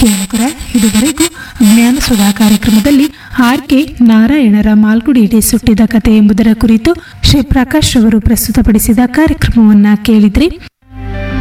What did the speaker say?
ಕೇಳುಗರೆ, ಇದುವರೆಗೂ ಜ್ಞಾನ ಸುಧಾ ಕಾರ್ಯಕ್ರಮದಲ್ಲಿ ಆರ್.ಕೆ. ನಾರಾಯಣರ ಮಾಲ್ಗುಡಿಗೆ ಸುಟ್ಟಿದ ಕಥೆ ಎಂಬುದರ ಕುರಿತು ಶ್ರೀ ಪ್ರಕಾಶ್ ಅವರು ಪ್ರಸ್ತುತಪಡಿಸಿದ ಕಾರ್ಯಕ್ರಮವನ್ನು ಕೇಳಿದ್ರಿ.